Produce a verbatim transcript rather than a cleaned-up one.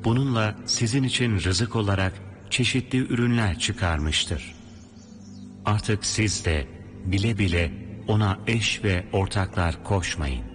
bununla sizin için rızık olarak çeşitli ürünler çıkarmıştır. Artık siz de bile bile ona eş ve ortaklar koşmayın.